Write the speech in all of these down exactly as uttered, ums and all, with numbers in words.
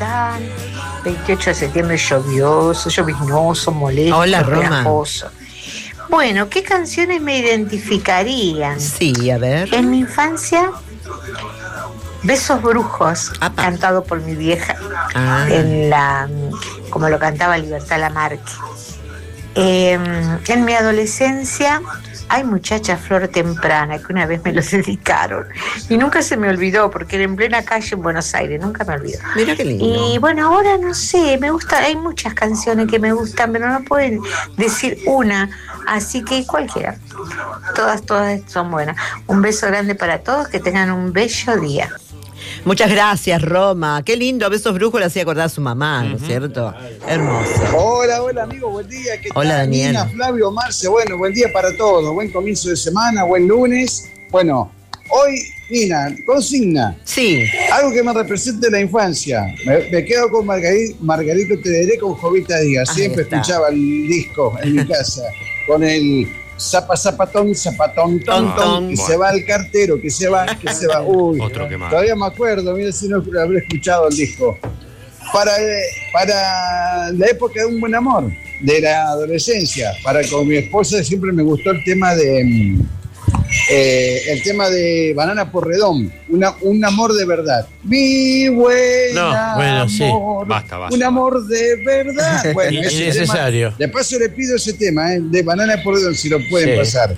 tal? veintiocho de septiembre lluvioso, lloviznoso, molesto, Hola, Roma. pegajoso. Bueno, ¿qué canciones me identificarían? Sí, a ver. En mi infancia, Besos Brujos, Apa. cantado por mi vieja, Ah. en la, como lo cantaba Libertad Lamarque. Eh, en mi adolescencia, Hay muchacha flor temprana, que una vez me lo dedicaron y nunca se me olvidó, porque era en plena calle en Buenos Aires, nunca me olvidó. Mira qué lindo. Y bueno, ahora no sé, me gusta, hay muchas canciones que me gustan, pero no pueden decir una, así que cualquiera. Todas, todas son buenas. Un beso grande para todos, que tengan un bello día. Muchas gracias, Roma. Qué lindo, Besos Brujos le hacía acordar a su mamá, ¿no es cierto? Hermoso. Hola, hola amigo, buen día. ¿Qué Hola, tal? Daniel. Nina, Flavio, Marce, bueno, buen día para todos. Buen comienzo de semana, buen lunes. Bueno, hoy, Nina, consigna. Sí. Algo que me represente la infancia. Me, me quedo con Margarito, Margarito Tereré con Jovita Díaz. Ahí Siempre está. escuchaba el disco en mi casa con el zapa, zapatón, zapatón, ton, ton, que Bueno. se va el cartero, que se va, que se va. Uy, Otro que más. todavía me acuerdo, mira si no habré escuchado el disco. Para, para la época de un buen amor, de la adolescencia, para con mi esposa siempre me gustó el tema de mm, eh, el tema de Banana Porredón, una, un amor de verdad. Mi buen No, bueno, sí. amor, Basta, basta, un amor de verdad. Bueno, ese Innecesario. tema, de paso le pido ese tema, eh, de Banana Porredón, si lo pueden Sí. pasar.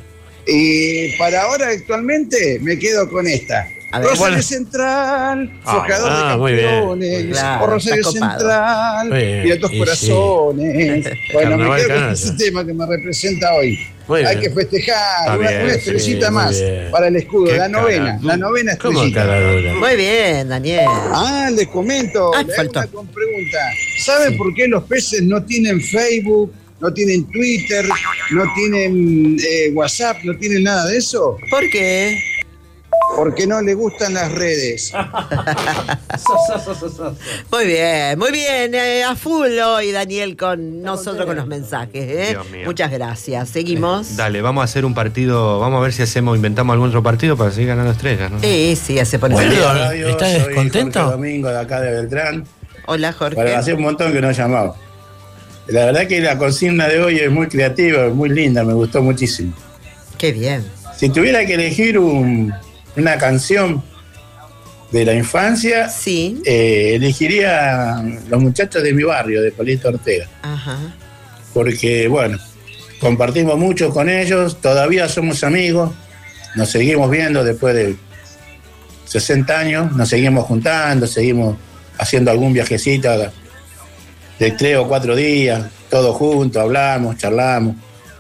Y para ahora actualmente me quedo con esta. A ver, Rosario bueno. Central, Ah, forjador ah, de muy bien. campeones, Claro, o Rosario está copado. Central, Muy bien, y a dos y corazones. Bueno, me Carnaval quedo con canalla. ese tema que me representa hoy. Muy Hay bien. que festejar, Está una, bien, una sí, estrellita muy más bien. para el escudo, Qué la novena, cara- la novena ¿Cómo estrellita. caradura? Muy bien, Daniel. Ah, les comento, Ah, le hago faltó. una con pregunta. ¿Saben Sí. por qué los peces no tienen Facebook, no tienen Twitter, no tienen eh, WhatsApp, no tienen nada de eso? ¿Por qué? Porque no les gustan las redes. Muy bien, muy bien. eh, a full hoy, Daniel, con nosotros con los mensajes. ¿eh? Dios mío. Muchas gracias. Seguimos. Dale, vamos a hacer un partido, vamos a ver si hacemos, inventamos algún otro partido para seguir ganando estrellas, ¿no? Sí, sí, ya se pone. Bueno. serio. Perdón, Radio, ¿estás soy descontento? Jorge Domingo de acá de Beltrán. Hola, Jorge. Bueno, hace un montón que no llamaba. La verdad que la consigna de hoy es muy creativa, muy linda, me gustó muchísimo. Qué bien. Si tuviera que elegir un- una canción de la infancia, Sí. eh, elegiría Los Muchachos de mi Barrio, de Polito Ortega. Ajá. Porque, bueno, compartimos mucho con ellos, todavía somos amigos, nos seguimos viendo después de sesenta años, nos seguimos juntando, seguimos haciendo algún viajecito de tres o cuatro días, todos juntos, hablamos, charlamos.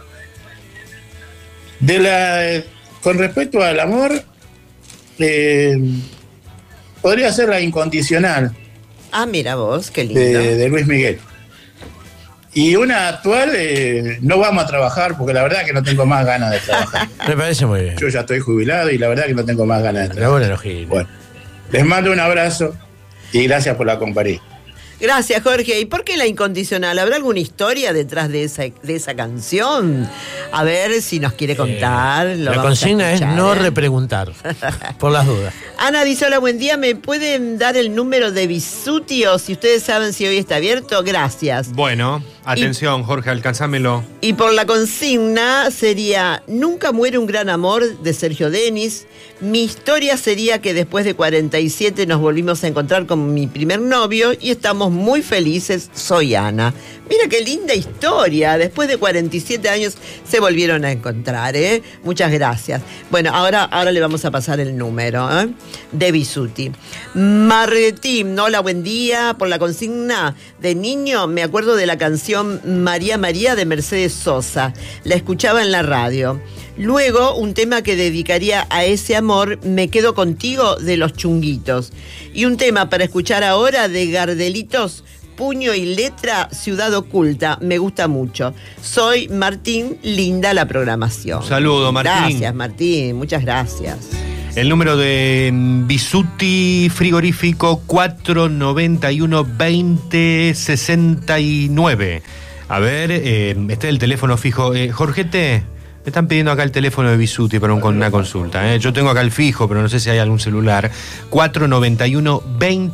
De la, con respecto al amor, eh, podría ser La Incondicional, Ah, mira vos, qué lindo. de, de Luis Miguel. Y una actual, eh, no vamos a trabajar porque la verdad que no tengo más ganas de trabajar. Me parece muy bien. Yo ya estoy jubilado y la verdad que no tengo más ganas de La trabajar. buena logística. Bueno, les mando un abrazo y gracias por la compañía. Gracias, Jorge. ¿Y por qué La Incondicional? ¿Habrá alguna historia detrás de esa, de esa canción? A ver si nos quiere contar. lo La vamos a consigna es escuchar, no ¿eh? repreguntar, por las dudas. Ana dice, hola, buen día. ¿Me pueden dar el número de Bisuti o si ustedes saben si hoy está abierto? Gracias. Bueno, atención, Jorge, alcanzámelo. Y por la consigna sería, nunca muere un gran amor, de Sergio Denis. Mi historia sería que después de cuarenta y siete nos volvimos a encontrar con mi primer novio y estamos muy felices. Soy Ana. Mira qué linda historia. Después de cuarenta y siete años se volvieron a encontrar, ¿eh? Muchas gracias. Bueno, ahora, ahora le vamos a pasar el número, ¿eh? De Bisuti. Martín, hola, buen día. Por la consigna de niño, me acuerdo de la canción María María de Mercedes Sosa. La escuchaba en la radio. Luego, un tema que dedicaría a ese amor, Me quedo contigo, de Los Chunguitos. Y un tema para escuchar ahora de Gardelitos, Puño y Letra, Ciudad Oculta. Me gusta mucho. Soy Martín, linda la programación. Un saludo, Martín. Gracias, Martín. Muchas gracias. El número de mm, Bisuti frigorífico cuatro noventa y uno veinte sesenta y nueve. A ver, eh, está el teléfono fijo. Eh, Jorgete, me están pidiendo acá el teléfono de Bisuti para un- con una consulta. ¿eh? Yo tengo acá el fijo, pero no sé si hay algún celular. cuatro noventa y uno veinte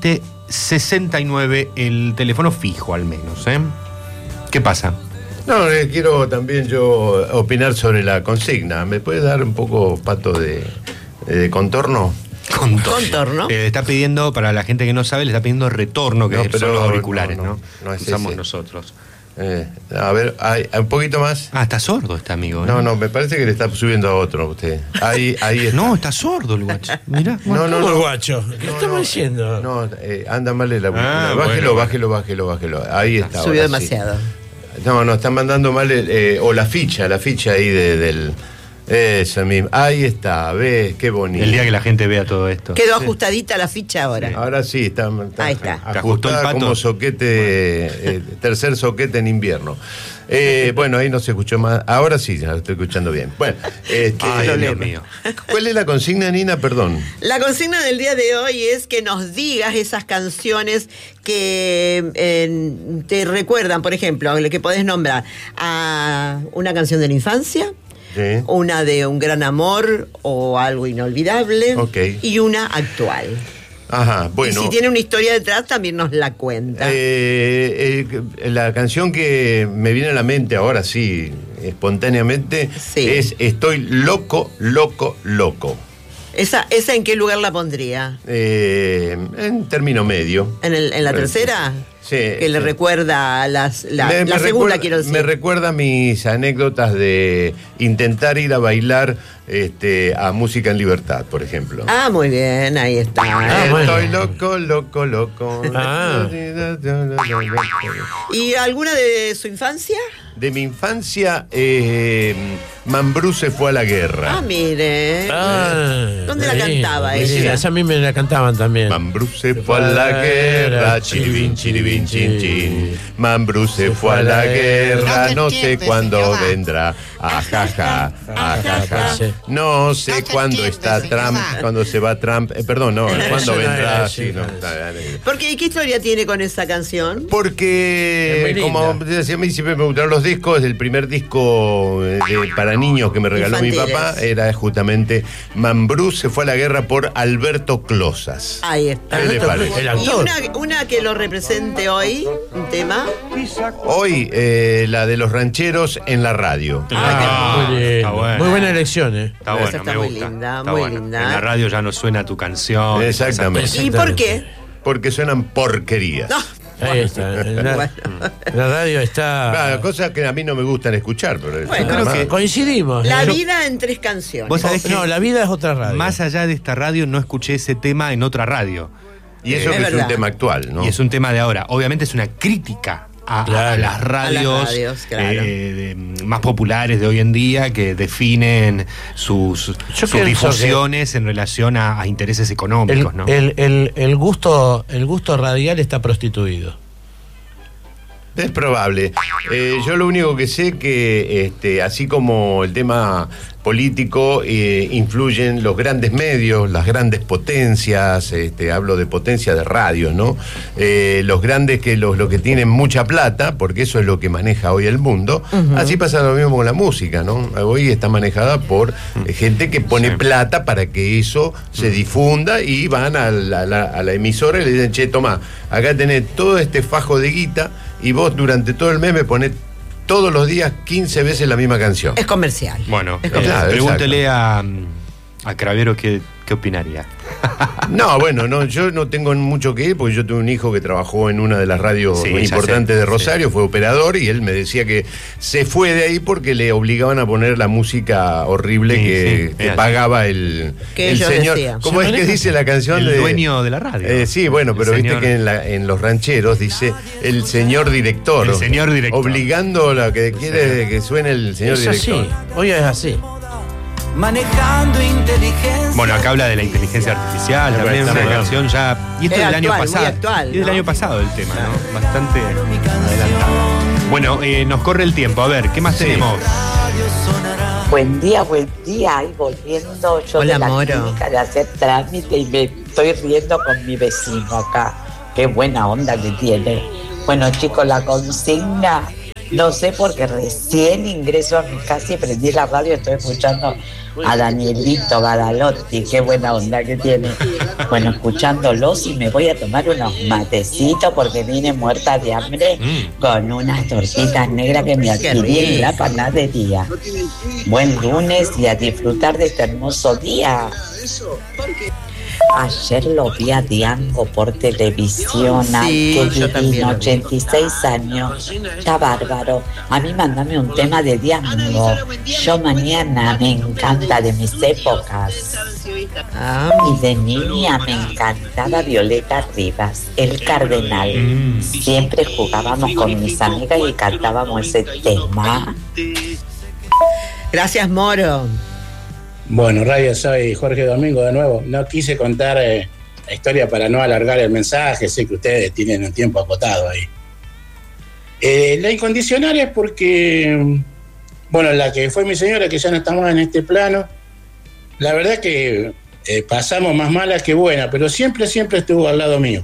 sesenta y nueve, el teléfono fijo al menos, ¿eh? ¿Qué pasa? No, eh, quiero también yo opinar sobre la consigna. ¿Me puede dar un poco, Pato, de, de contorno? Contorno. Contorno. Eh, está pidiendo, para la gente que no sabe, le está pidiendo retorno, que No, son pero los auriculares, ¿no? no, ¿no? no, no es Usamos ese. nosotros. Eh, a ver, hay, hay un poquito más. Ah, está sordo este amigo, ¿eh? No, no, me parece que le está subiendo a otro a usted. Ahí, ahí está. No, está sordo el guacho. Mirá. No, no, ¿Cómo el no. guacho? ¿Qué No, estamos no, diciendo? No, eh, anda mal el auricular. Ah, bájelo, bueno, bájelo, bájelo, bájelo. Ahí está. Subió ahora sí. demasiado. No, no, están mandando mal el, eh, o la ficha, la ficha ahí de, del. Eso mismo. Ahí está, ves, qué bonito. El día que la gente vea todo esto. Quedó ajustadita la ficha ahora. Ahora sí, está, está Ahí está. Te ajustó el ajustada pato. como soquete, eh, tercer soquete en invierno. Eh, bueno, ahí no se escuchó más. Ahora sí, ya lo estoy escuchando bien. Bueno, este, Ay, Dios mío. ¿cuál es la consigna, Nina? Perdón. La consigna del día de hoy es que nos digas esas canciones que eh, te recuerdan, por ejemplo, lo que podés nombrar a una canción de la infancia, Sí. una de un gran amor o algo inolvidable, Ok. y una actual. Ajá, bueno. Y si tiene una historia detrás, también nos la cuenta. Eh, eh, la canción que me viene a la mente ahora sí, espontáneamente, Sí. es Estoy loco, loco, loco. ¿Esa, ¿Esa en qué lugar la pondría? Eh, en término medio. ¿En, el, en la tercera? Sí. Que le sí. recuerda a las, la, Me- la me segunda, recuerda- quiero decir. Me recuerda mis anécdotas de intentar ir a bailar este, a Música en Libertad, por ejemplo. Ah, muy bien, ahí está. Ah, bueno. Estoy loco, loco, loco. Ah. ¿Y alguna de su infancia? De mi infancia, eh, Mambrú se fue a la guerra. Ah, mire. Ah, ¿Dónde la sí. cantaba Sí, ella? esa a mí me la cantaban también. Mambrú se fue a la guerra, chiribín, chiribín, chin, chin. Mambrú se fue a la guerra, no sé cuándo vendrá. Ajaja, ajaja. No sé cuándo está Trump, cuando se va Trump. Eh, perdón, no, cuándo Eso no vendrá. era, Sí, sí, no, no. ¿Por qué? ¿Qué historia tiene con esa canción? Porque, Es muy como linda. decía, a mí siempre me gustaron los discos. El primer disco eh, de- para niños que me regaló mi Infantiles. papá era justamente Mambrú se fue a la guerra por Alberto Closas. Ahí está. ¿Qué le parece? El Y actor. una, una que lo represente hoy, un tema. Hoy, eh, la de los rancheros en la radio. Ah, muy, lindo. está bueno. Muy buena elección, ¿eh? Está Esa bueno, está me muy gusta. linda, Está muy bueno. linda. En la radio ya no suena tu canción. Exactamente. ¿Y por qué? Porque suenan porquerías. No. Ahí está. En la, Bueno. la radio está. Claro, cosas que a mí no me gustan escuchar, pero Bueno, nada más. creo que- Coincidimos. La Yo- vida en tres canciones. Vos sabés que No, la vida es otra radio. más allá de esta radio no escuché ese tema en otra radio. Y eso Es que es verdad. un tema actual, ¿no? Y es un tema de ahora. Obviamente es una crítica a, a Claro. las radios, A las radios, claro. eh, de- más populares de hoy en día que definen sus, Yo sus pienso difusiones en relación a, a intereses el, económicos, ¿no? el, el, el gusto, el gusto radial está prostituido. Es probable. Eh, yo lo único que sé que, este, así como el tema político, eh, influyen los grandes medios, las grandes potencias, este, hablo de potencia de radio, ¿no? Eh, los grandes que los, los que tienen mucha plata, porque eso es lo que maneja hoy el mundo. Así pasa lo mismo con la música, ¿no? Hoy está manejada por eh, gente que pone Sí. plata para que eso se difunda y van a la, a la- a la emisora y le dicen, che, toma, acá tenés todo este fajo de guita y vos durante todo el mes me ponés todos los días quince veces la misma canción. Es comercial. Bueno, Es eh, comercial. Claro, pregúntele a, a Cravero qué, qué opinaría. No, bueno, no, yo no tengo mucho que ir porque yo tuve un hijo que trabajó en una de las radios Sí, muy ya importantes sé, de Rosario, fue operador y él me decía que se fue de ahí porque le obligaban a poner la música horrible Sí, que, sí, que era. pagaba el, Que el ellos señor. decían. ¿Cómo Se es que maneja- dice la canción El de dueño de la radio. Eh, sí, bueno, El pero señor- viste que en, la- en los rancheros dice el señor director. El señor director. Obligando a la que quiere que suene el señor Es así. director. Hoy es así. Manejando inteligencia. Bueno, acá habla de la inteligencia artificial, Bueno, también está una bien. canción ya. Y esto Es es del año actual, muy pasado. actual, y es del ¿no? año pasado el tema, ¿no? Bastante adelantado. Bueno, eh, nos corre el tiempo. A ver, ¿qué más Sí. tenemos? Buen día, buen día. Ahí volviendo yo Hola, de la Moro. clínica de hacer trámite y me estoy riendo con mi vecino acá. Qué buena onda que tiene. Bueno, chicos, la consigna, no sé porque recién ingreso a mi casa y prendí la radio y estoy escuchando a Danielito Gadalotti, qué buena onda que tiene. Bueno, escuchándolos y me voy a tomar unos matecitos porque vine muerta de hambre mm. con unas tortitas negras que me adquirí en la panadería. Buen lunes y a disfrutar de este hermoso día. Ayer lo vi a Diango por televisión, sí, que divino, ochenta y seis años, ya bárbaro. A mí mándame un tema de Diango. Yo mañana me encanta de mis épocas. Ah. Y de niña me encantaba Violeta Rivas, El Cardenal. Mm. Siempre jugábamos con mis amigas y cantábamos ese tema. Gracias, Moro. Bueno, Radio, soy Jorge Domingo de nuevo. No quise contar eh, la historia para no alargar el mensaje, sé que ustedes tienen un tiempo acotado ahí. Eh, la incondicional es porque, bueno, la que fue mi señora, que ya no está más en este plano, la verdad que eh, pasamos más malas que buenas, pero siempre, siempre estuvo al lado mío.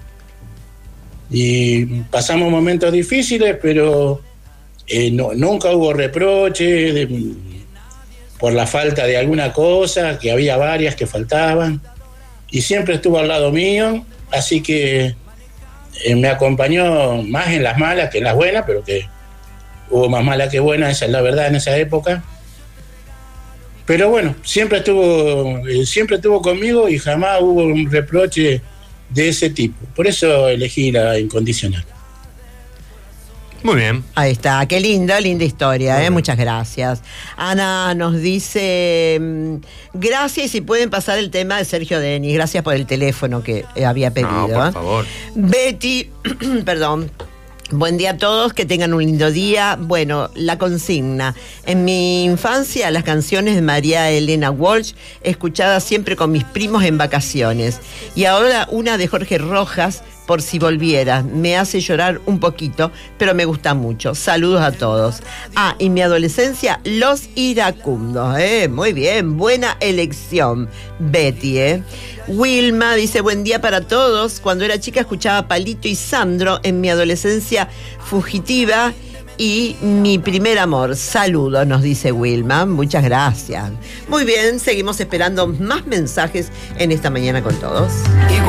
Y pasamos momentos difíciles, pero eh, no, nunca hubo reproche de, por la falta de alguna cosa, que había varias que faltaban, y siempre estuvo al lado mío, así que eh, me acompañó más en las malas que en las buenas, pero que hubo más malas que buenas, esa es la verdad en esa época. Pero bueno, siempre estuvo, eh, siempre estuvo conmigo y jamás hubo un reproche de ese tipo. Por eso elegí la incondicional. Muy bien. Ahí está, qué linda, linda historia, ¿eh? Muchas gracias. Ana nos dice, gracias, y si pueden pasar el tema de Sergio Denis, gracias por el teléfono que había pedido. No, por ¿eh? favor. Betty, perdón. Buen día a todos, que tengan un lindo día. Bueno, la consigna. En mi infancia, las canciones de María Elena Walsh, escuchadas siempre con mis primos en vacaciones. Y ahora una de Jorge Rojas, Por si volvieras. Me hace llorar un poquito, pero me gusta mucho. Saludos a todos. Ah, y mi adolescencia, Los Iracundos. ¿eh? Muy bien, buena elección, Betty. ¿eh? Wilma dice, buen día para todos. Cuando era chica escuchaba Palito y Sandro en mi adolescencia fugitiva y mi primer amor. Saludos, nos dice Wilma. Muchas gracias. Muy bien, seguimos esperando más mensajes en esta mañana con todos.